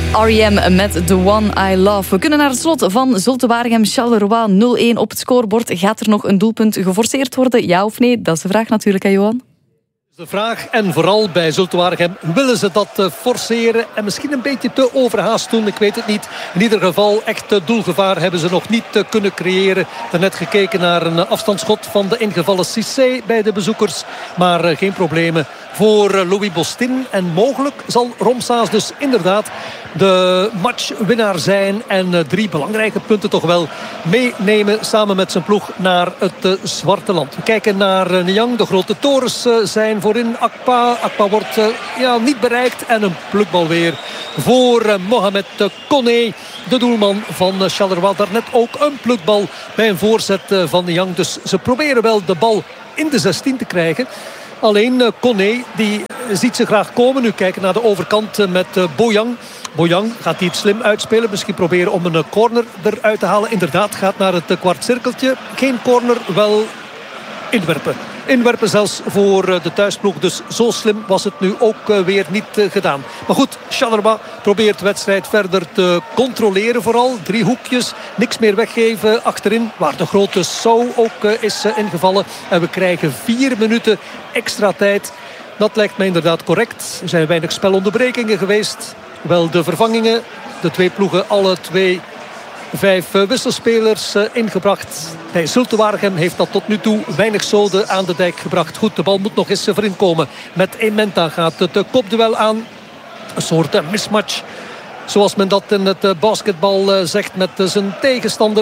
R.E.M. met The One I Love. We kunnen naar het slot van Zulte Waregem-Charleroi 0-1 op het scorebord. Gaat er nog een doelpunt geforceerd worden? Ja of nee? Dat is de vraag natuurlijk, hè Johan? De vraag, en vooral bij Zulte Waregem, willen ze dat forceren en misschien een beetje te overhaast doen? Ik weet het niet. In ieder geval, echt doelgevaar hebben ze nog niet kunnen creëren. Daarnet gekeken naar een afstandsschot van de ingevallen Cissé bij de bezoekers. Maar geen problemen voor Louis Bostin. En mogelijk zal Romsaas dus inderdaad de matchwinnaar zijn. En 3 belangrijke punten toch wel meenemen samen met zijn ploeg naar het Zwarte Land. We kijken naar Niang. De grote torens zijn voorin. Akpa wordt niet bereikt. En een plukbal weer voor Mohamed Koné. De doelman van Charleroi. Daarnet ook een plukbal bij een voorzet van Niang. Dus ze proberen wel de bal in de 16 te krijgen. Alleen Koné die ziet ze graag komen. Nu kijken naar de overkant met Boyang. Boyang gaat hij het slim uitspelen. Misschien proberen om een corner eruit te halen. Inderdaad, gaat naar het kwartcirkeltje. Geen corner, wel inwerpen. Inwerpen zelfs voor de thuisploeg. Dus zo slim was het nu ook weer niet gedaan. Maar goed, Charleroi probeert de wedstrijd verder te controleren vooral. 3 hoekjes, niks meer weggeven achterin. Waar de grote Sou ook is ingevallen. En we krijgen 4 minuten extra tijd. Dat lijkt mij inderdaad correct. Er zijn weinig spelonderbrekingen geweest. Wel de vervangingen. De 2 ploegen, alle 2... 5 wisselspelers ingebracht. Bij Zulte Waregem heeft dat tot nu toe weinig zoden aan de dijk gebracht. Goed, de bal moet nog eens erin komen. Met Ementa gaat het kopduel aan. Een soort mismatch. Zoals men dat in het basketbal zegt met zijn tegenstander.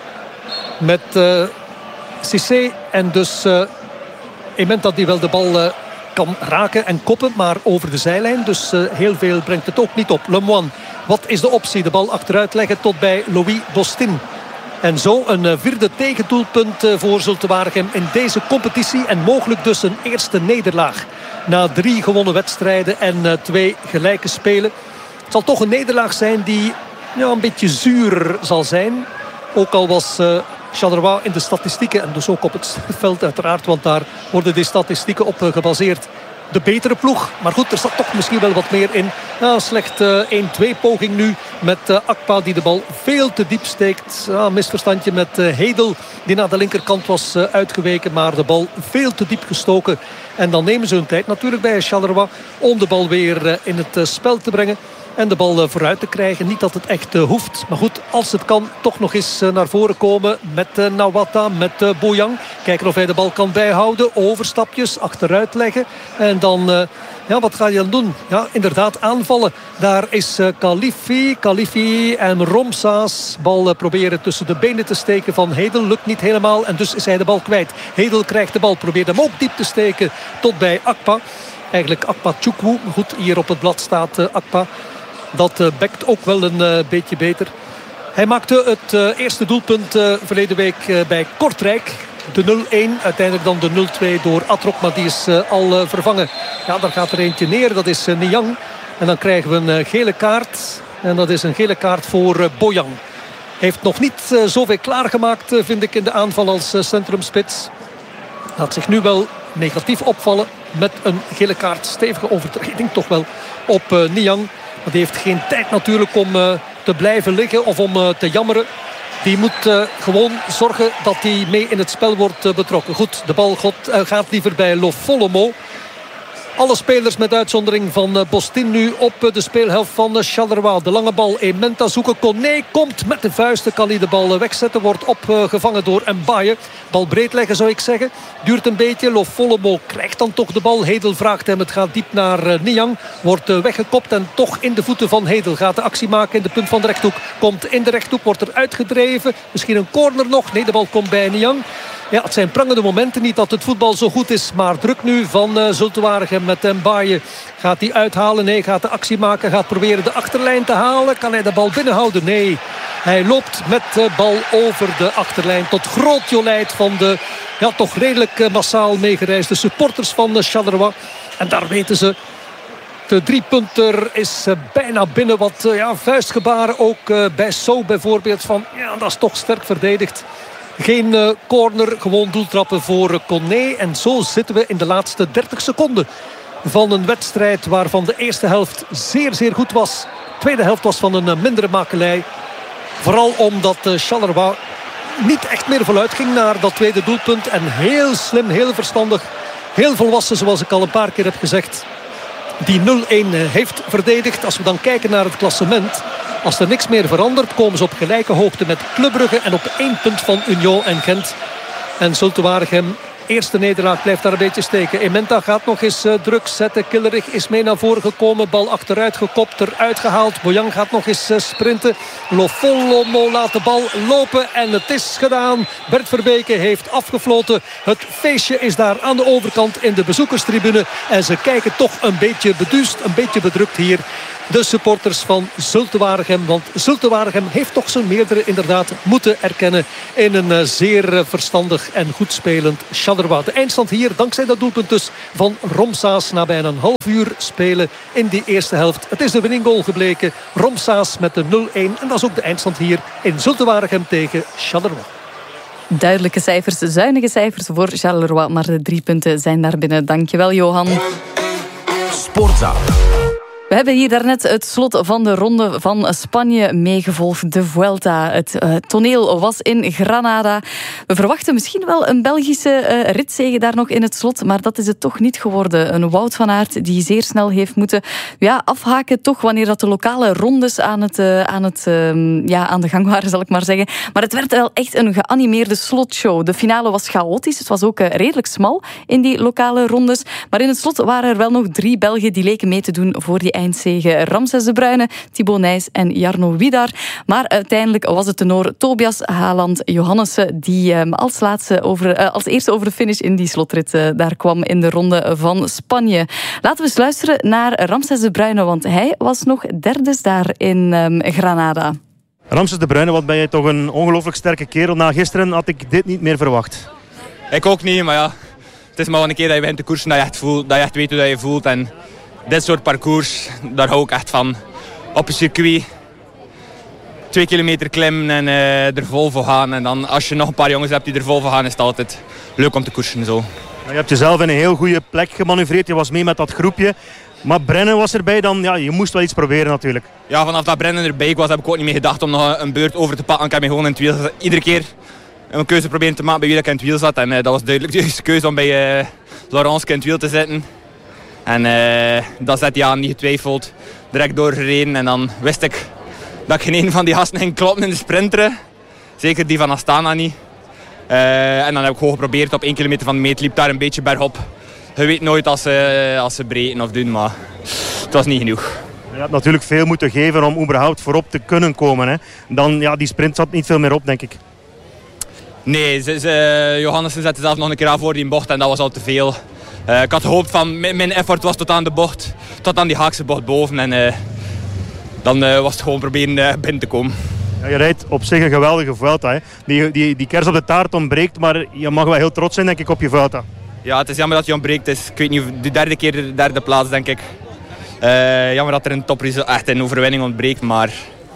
Met Cissé en dus Ementa die wel de bal kan raken en koppen, maar over de zijlijn. Dus heel veel brengt het ook niet op. Lemoine, wat is de optie? De bal achteruit leggen tot bij Louis Bostin. En zo een 4e tegendoelpunt voor Zulte Waregem in deze competitie. En mogelijk dus een eerste nederlaag. Na 3 gewonnen wedstrijden en 2 gelijke spelen. Het zal toch een nederlaag zijn die een beetje zuur zal zijn. Ook al was Charleroi in de statistieken en dus ook op het veld uiteraard, want daar worden die statistieken op gebaseerd, de betere ploeg. Maar goed, er zat toch misschien wel wat meer in. Slecht 1-2 poging nu met Akpa die de bal veel te diep steekt. Misverstandje met Hedel die naar de linkerkant was uitgeweken, maar de bal veel te diep gestoken. En dan nemen ze hun tijd natuurlijk bij Charleroi om de bal weer in het spel te brengen. En de bal vooruit te krijgen. Niet dat het echt hoeft. Maar goed, als het kan, toch nog eens naar voren komen. Met Nawata, met Boyang. Kijken of hij de bal kan bijhouden. Overstapjes, achteruit leggen. En dan, wat ga je dan doen? Ja, inderdaad aanvallen. Daar is Khalifi en Romsaas. Bal proberen tussen de benen te steken van Hedel. Lukt niet helemaal. En dus is hij de bal kwijt. Hedel krijgt de bal. Probeert hem ook diep te steken tot bij Akpa. Eigenlijk Akpa Chukwu. Maar goed, hier op het blad staat Akpa. Dat bekt ook wel een beetje beter. Hij maakte het eerste doelpunt verleden week bij Kortrijk. De 0-1, uiteindelijk dan de 0-2 door Atrok. Maar die is al vervangen. Ja, daar gaat er eentje neer. Dat is Niang. En dan krijgen we een gele kaart. En dat is een gele kaart voor Boyang. Heeft nog niet zoveel klaargemaakt, vind ik, in de aanval als centrumspits. Laat zich nu wel negatief opvallen met een gele kaart. Stevige overtreding toch wel op Niang. Maar die heeft geen tijd natuurlijk om te blijven liggen of om te jammeren. Die moet gewoon zorgen dat hij mee in het spel wordt betrokken. Goed, de bal gaat liever bij Lofolomo. Alle spelers met uitzondering van Bostin nu op de speelhelft van Charleroi. De lange bal, Ementa zoeken. Koné komt met de vuisten. Kan hij de bal wegzetten. Wordt opgevangen door Mbaye. Bal breed leggen zou ik zeggen. Duurt een beetje. Lofolomo krijgt dan toch de bal. Hedel vraagt hem. Het gaat diep naar Niang. Wordt weggekopt en toch in de voeten van Hedel. Gaat de actie maken in de punt van de rechthoek. Komt in de rechthoek. Wordt er uitgedreven. Misschien een corner nog. Nee, de bal komt bij Niang. Ja, het zijn prangende momenten. Niet dat het voetbal zo goed is. Maar druk nu van Zulte Waregem met Mbaye. Gaat hij uithalen? Nee, gaat de actie maken. Gaat proberen de achterlijn te halen. Kan hij de bal binnenhouden? Nee. Hij loopt met de bal over de achterlijn. Tot groot jolijt van de toch redelijk massaal meegereisde supporters van Charleroi. En daar weten ze. De 3-punter is bijna binnen. Wat vuistgebaren ook bij So bijvoorbeeld. Van dat is toch sterk verdedigd. Geen corner, gewoon doeltrappen voor Koné. En zo zitten we in de laatste 30 seconden van een wedstrijd waarvan de eerste helft zeer, zeer goed was. tweede helft was van een mindere makelij. Vooral omdat Charleroi niet echt meer voluit ging naar dat tweede doelpunt. En heel slim, heel verstandig, heel volwassen, zoals ik al een paar keer heb gezegd, die 0-1 heeft verdedigd. Als we dan kijken naar het klassement, als er niks meer verandert, komen ze op gelijke hoogte met Club Brugge en op 1 punt van Union en Gent. En Zulte Waregem, eerste nederlaag, blijft daar een beetje steken. Ementa gaat nog eens druk zetten. Killerich is mee naar voren gekomen. Bal achteruit gekopt, eruit gehaald. Boyan gaat nog eens sprinten. Lofolomo laat de bal lopen en het is gedaan. Bert Verbeke heeft afgefloten. Het feestje is daar aan de overkant in de bezoekerstribune. En ze kijken toch een beetje beduust, een beetje bedrukt hier. De supporters van Zulte Waregem. Want Zulte Waregem heeft toch zijn meerdere inderdaad moeten erkennen in een zeer verstandig en goed spelend Charleroi. De eindstand hier dankzij dat doelpunt dus van Romsaas na bijna een half uur spelen in die eerste helft. Het is de winning goal gebleken. Romsaas met de 0-1. En dat is ook de eindstand hier in Zulte Waregem tegen Charleroi. Duidelijke cijfers, zuinige cijfers voor Charleroi. Maar de 3 punten zijn daar binnen. Dankjewel, Johan. Sportza. We hebben hier daarnet het slot van de ronde van Spanje meegevolgd. De Vuelta. Het toneel was in Granada. We verwachten misschien wel een Belgische ritzege daar nog in het slot. Maar dat is het toch niet geworden. Een Wout van Aert die zeer snel heeft moeten afhaken. Toch wanneer dat de lokale rondes aan de gang waren, zal ik maar zeggen. Maar het werd wel echt een geanimeerde slotshow. De finale was chaotisch. Het was ook redelijk smal in die lokale rondes. Maar in het slot waren er wel nog 3 Belgen die leken mee te doen voor die eindzege. Ramses de Bruyne, Thibaut Nys en Jarno Widar. Maar uiteindelijk was het de Noor Tobias Haaland Johannessen die als eerste over de finish in die slotrit daar kwam in de ronde van Spanje. Laten we eens luisteren naar Ramses de Bruyne, want hij was nog derde daar in Granada. Ramses de Bruyne, wat ben jij toch een ongelooflijk sterke kerel. Na gisteren had ik dit niet meer verwacht. Ik ook niet, maar ja, het is maar een keer dat je begint te koersen dat je echt voelt, dat je echt weet hoe dat je voelt. En dit soort parcours, daar hou ik echt van. Op een circuit, 2 kilometer klimmen en er vol voor gaan. En dan als je nog een paar jongens hebt die er vol voor gaan, is het altijd leuk om te koersen zo. Je hebt jezelf in een heel goede plek gemanoeuvreerd. Je was mee met dat groepje. Maar Brennen was erbij, dan je moest wel iets proberen natuurlijk. Ja, vanaf dat Brennen erbij was, heb ik ook niet meer gedacht om nog een beurt over te pakken. Ik heb me gewoon in het wiel gezet. Iedere keer een keuze proberen te maken bij wie ik in het wiel zat. En dat was duidelijk de juiste keuze om bij Laurens in het wiel te zitten. En dat zet hij aan, niet getwijfeld. Direct doorgereden en dan wist ik dat ik geen een van die gasten ging kloppen in de sprinter. Zeker die van Astana niet. En dan heb ik gewoon geprobeerd op 1 kilometer van de meet. Liep daar een beetje bergop. Je weet nooit als ze breken of doen, maar het was niet genoeg. Je hebt natuurlijk veel moeten geven om überhaupt voorop te kunnen komen. Hè. Dan, die sprint zat niet veel meer op, denk ik. Nee, Johannessen zette zelf nog een keer aan voor die bocht en dat was al te veel. Ik had gehoopt van mijn effort was tot aan de bocht, tot aan die Haakse bocht boven. En dan was het gewoon proberen binnen te komen. Ja, je rijdt op zich een geweldige Vuelta. Hè. Die kers op de taart ontbreekt, maar je mag wel heel trots zijn, denk ik, op je Vuelta. Ja, het is jammer dat je ontbreekt. Ik weet niet, de derde plaats, denk ik. Jammer dat er een toprace echt een overwinning ontbreekt, maar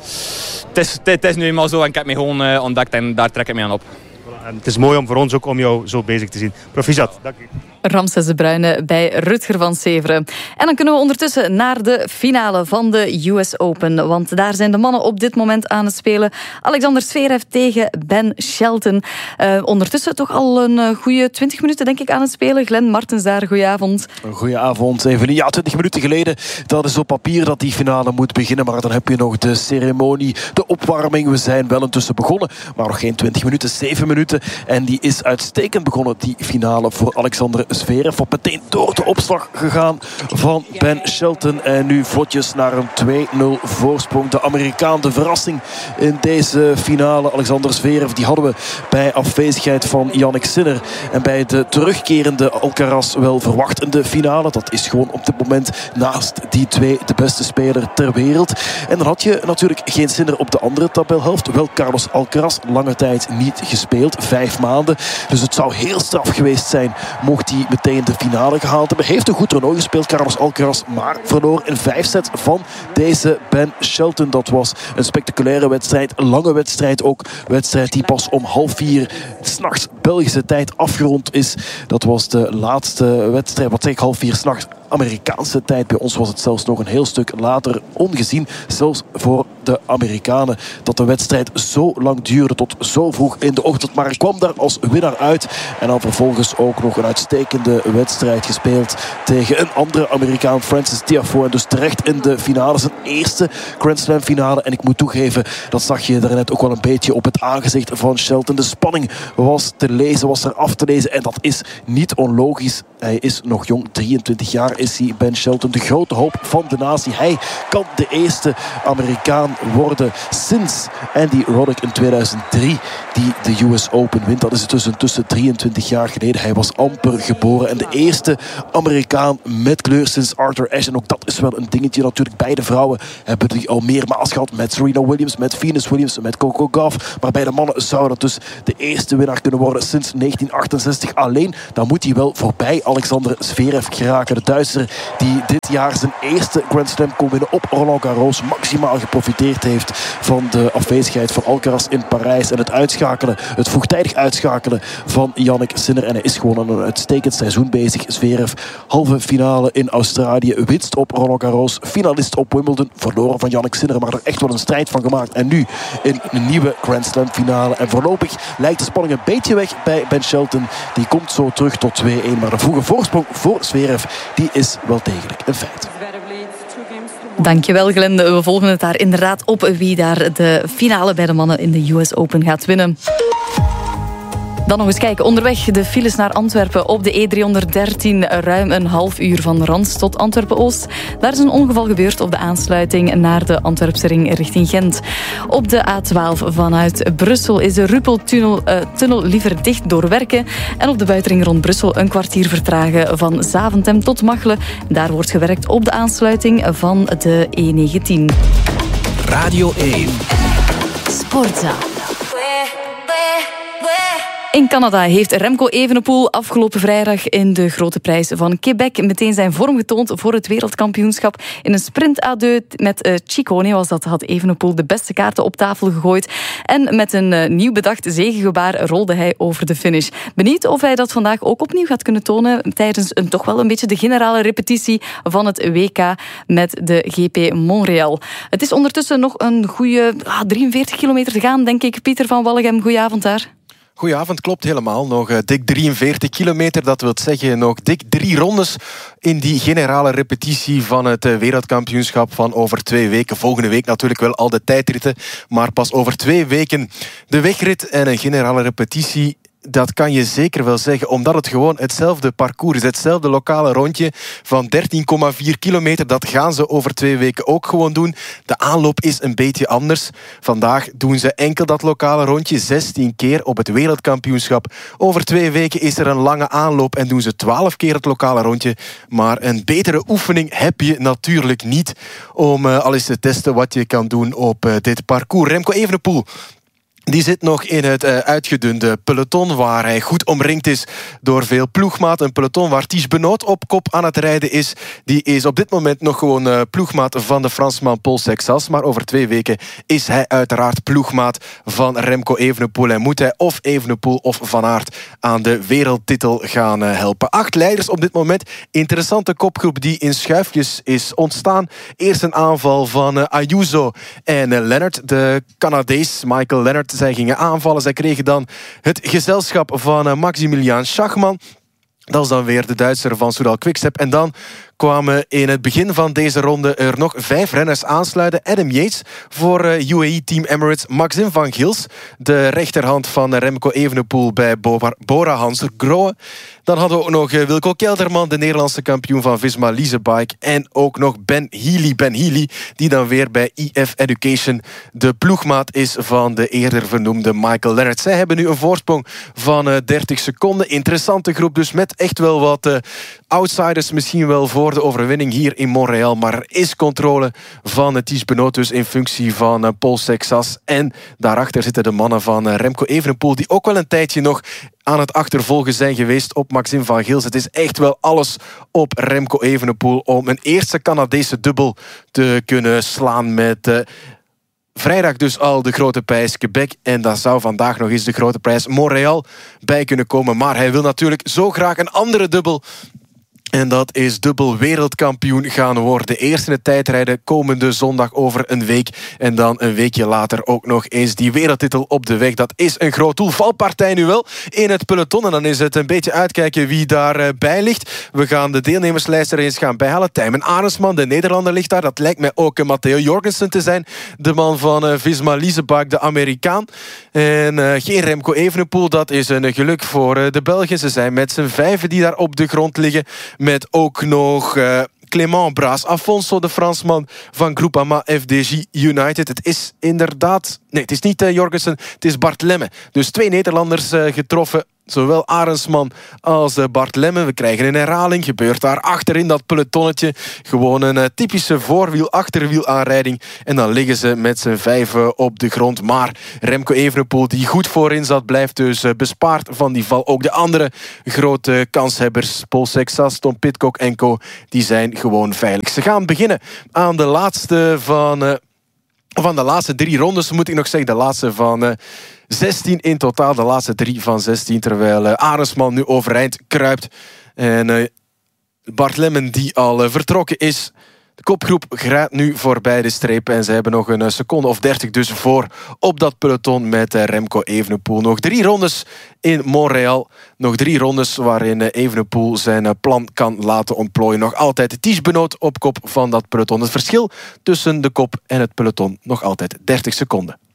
het is nu eenmaal zo en ik heb me gewoon ontdekt en daar trek ik me aan op. En het is mooi om voor ons ook om jou zo bezig te zien. Proficiat, dank u. Ramses de Bruyne bij Rutger van Severen. En dan kunnen we ondertussen naar de finale van de US Open. Want daar zijn de mannen op dit moment aan het spelen. Alexander Zverev tegen Ben Shelton. Ondertussen toch al een goede 20 minuten denk ik aan het spelen. Glenn Martens daar, goedenavond. Goedenavond, Eveline. Ja, 20 minuten geleden, dat is op papier dat die finale moet beginnen. Maar dan heb je nog de ceremonie, de opwarming. We zijn wel intussen begonnen, maar nog geen 20 minuten, 7 minuten. En die is uitstekend begonnen, die finale voor Alexander Zverev. Wordt meteen door de opslag gegaan van Ben Shelton. En nu vlotjes naar een 2-0 voorsprong. De Amerikaan, de verrassing in deze finale. Alexander Zverev, die hadden we bij afwezigheid van Jannik Sinner. En bij de terugkerende Alcaraz wel verwacht in de finale. Dat is gewoon op dit moment naast die twee de beste speler ter wereld. En dan had je natuurlijk geen Sinner op de andere tabelhelft. Wel Carlos Alcaraz, lange tijd niet gespeeld. 5 maanden. Dus het zou heel straf geweest zijn mocht hij meteen de finale gehaald hebben. Heeft een goed toernooi gespeeld, Carlos Alcaraz, maar verloor in 5 sets van deze Ben Shelton. Dat was een spectaculaire wedstrijd, een lange wedstrijd ook. Wedstrijd die pas om 3:30 s'nachts Belgische tijd afgerond is. Dat was de laatste wedstrijd, wat zeg ik, 3:30 s'nachts. Amerikaanse tijd. Bij ons was het zelfs nog een heel stuk later, ongezien. Zelfs voor de Amerikanen. Dat de wedstrijd zo lang duurde, tot zo vroeg in de ochtend. Maar hij kwam daar als winnaar uit. En dan vervolgens ook nog een uitstekende wedstrijd gespeeld tegen een andere Amerikaan, Frances Tiafoe. En dus terecht in de finale. Zijn eerste Grand Slam finale. En ik moet toegeven, dat zag je daarnet ook wel een beetje op het aangezicht van Shelton. De spanning was te lezen, was er af te lezen. En dat is niet onlogisch. Hij is nog jong, 23 jaar is hij, Ben Shelton. De grote hoop van de natie. Hij kan de eerste Amerikaan worden sinds Andy Roddick in 2003 die de US Open wint. Dat is tussen 23 jaar geleden. Hij was amper geboren. En de eerste Amerikaan met kleur sinds Arthur Ashe. En ook dat is wel een dingetje natuurlijk. Beide vrouwen hebben die al meermaals gehad. Met Serena Williams, met Venus Williams, met Coco Gauff. Maar bij de mannen zou dat dus de eerste winnaar kunnen worden sinds 1968. Alleen, dan moet hij wel voorbij Alexander Zverev geraken. De Duitser die dit jaar zijn eerste Grand Slam kon winnen op Roland Garros. Maximaal geprofiteerd heeft van de afwezigheid van Alcaraz in Parijs. En het vroegtijdig uitschakelen van Jannik Sinner. En hij is gewoon een uitstekend seizoen bezig. Zverev, halve finale in Australië. Winst op Roland Garros. Finalist op Wimbledon. Verloren van Jannik Sinner. Maar er echt wel een strijd van gemaakt. En nu in een nieuwe Grand Slam finale. En voorlopig lijkt de spanning een beetje weg bij Ben Shelton. Die komt zo terug tot 2-1. Maar de vroege voorsprong voor Zverev, die is wel degelijk een feit. Dankjewel, Glende. We volgen het daar inderdaad op wie daar de finale bij de mannen in de US Open gaat winnen. Dan nog eens kijken. Onderweg de files naar Antwerpen op de E313. Ruim een half uur van Rans tot Antwerpen-Oost. Daar is een ongeval gebeurd op de aansluiting naar de Antwerpse ring richting Gent. Op de A12 vanuit Brussel is de Ruppeltunnel liever dicht door werken. En op de buitenring rond Brussel een kwartier vertragen van Zaventem tot Machelen. Daar wordt gewerkt op de aansluiting van de E19. Radio 1. Sportza. In Canada heeft Remco Evenepoel afgelopen vrijdag in de grote prijs van Quebec meteen zijn vorm getoond voor het wereldkampioenschap. In een sprint à deux met Ciccone had Evenepoel de beste kaarten op tafel gegooid. En met een nieuw bedacht zegengebaar rolde hij over de finish. Benieuwd of hij dat vandaag ook opnieuw gaat kunnen tonen tijdens toch wel een beetje de generale repetitie van het WK met de GP Montreal. Het is ondertussen nog een goede 43 kilometer te gaan, denk ik. Pieter van Wallegem, goedenavond daar. Goedenavond, klopt helemaal. Nog dik 43 kilometer, dat wil zeggen nog dik 3 rondes in die generale repetitie van het wereldkampioenschap van over 2 weken. Volgende week natuurlijk wel al de tijdritten, maar pas over 2 weken de wegrit en een generale repetitie. Dat kan je zeker wel zeggen, omdat het gewoon hetzelfde parcours is. Hetzelfde lokale rondje van 13,4 kilometer. Dat gaan ze over 2 weken ook gewoon doen. De aanloop is een beetje anders. Vandaag doen ze enkel dat lokale rondje 16 keer op het wereldkampioenschap. Over 2 weken is er een lange aanloop en doen ze 12 keer het lokale rondje. Maar een betere oefening heb je natuurlijk niet om al eens te testen wat je kan doen op dit parcours. Remco Evenepoel, die zit nog in het uitgedunde peloton, waar hij goed omringd is door veel ploegmaat. Een peloton waar Ties Benoot op kop aan het rijden is. Die is op dit moment nog gewoon ploegmaat van de Fransman Paul Sexas. Maar over 2 weken is hij uiteraard ploegmaat van Remco Evenepoel. En moet hij of Evenepoel of Van Aert aan de wereldtitel gaan helpen. 8 leiders op dit moment. Interessante kopgroep die in schuifjes is ontstaan. Eerst een aanval van Ayuso en Lennart. De Canadees Michael Lennart. Zij gingen aanvallen. Zij kregen dan het gezelschap van Maximilian Schachman. Dat was dan weer de Duitser van Soudal Quickstep. En dan kwamen in het begin van deze ronde er nog 5 renners aansluiten. Adam Yates voor UAE Team Emirates. Maxim van Gils, de rechterhand van Remco Evenepoel bij Bora Hansgrohe. Dan hadden we ook nog Wilco Kelderman, de Nederlandse kampioen van Visma Leasebike. En ook nog Ben Healy, die dan weer bij EF Education de ploegmaat is van de eerder vernoemde Michael Lennart. Zij hebben nu een voorsprong van 30 seconden. Interessante groep, dus met echt wel wat outsiders misschien wel voor de overwinning hier in Montreal. Maar er is controle van Ties Benoot dus in functie van Paul Sexas. En daarachter zitten de mannen van Remco Evenepoel, die ook wel een tijdje nog aan het achtervolgen zijn geweest op Maxim van Gils. Het is echt wel alles op Remco Evenepoel om een eerste Canadese dubbel te kunnen slaan met vrijdag dus al de grote prijs Quebec. En dan zou vandaag nog eens de grote prijs Montreal bij kunnen komen. Maar hij wil natuurlijk zo graag een andere dubbel En dat is dubbel wereldkampioen gaan worden. De eerste in het tijdrijden komende zondag over een week. En dan een weekje later ook nog eens die wereldtitel op de weg. Dat is een groot doel. Valpartij nu wel in het peloton. En dan is het een beetje uitkijken wie daarbij ligt. We gaan de deelnemerslijst er eens gaan bijhalen. Tijmen Arendsman, de Nederlander, ligt daar. Dat lijkt mij ook Matteo Jorgensen te zijn. De man van Visma Leasebak, de Amerikaan. En geen Remco Evenepoel. Dat is een geluk voor de Belgen. Ze zijn met z'n vijven die daar op de grond liggen. Met ook nog Clément Braas Afonso, de Fransman van Groupama FDJ United. Het is inderdaad... Nee, het is niet Jorgensen, het is Bart Lemme. Dus 2 Nederlanders getroffen. Zowel Arendsman als Bart Lemme. We krijgen een herhaling. Gebeurt daar achterin dat pelotonnetje. Gewoon een typische voorwiel-achterwiel aanrijding. En dan liggen ze met z'n vijven op de grond. Maar Remco Evenepoel, die goed voorin zat, blijft dus bespaard van die val. Ook de andere grote kanshebbers, Paul Sexas, Tom Pidcock en co, die zijn gewoon veilig. Ze gaan beginnen aan de laatste van de laatste 3 rondes, moet ik nog zeggen. De laatste van 16 in totaal. De laatste 3 van 16. Terwijl Arendsman nu overeind kruipt. En Bart Lemmen die al vertrokken is. De kopgroep grijpt nu voorbij de streep. En ze hebben nog een seconde of 30 dus voor op dat peloton met Remco Evenepoel. Nog 3 rondes in Montreal. Nog 3 rondes waarin Evenepoel zijn plan kan laten ontplooien. Nog altijd Ties Benoot op kop van dat peloton. Het verschil tussen de kop en het peloton nog altijd 30 seconden.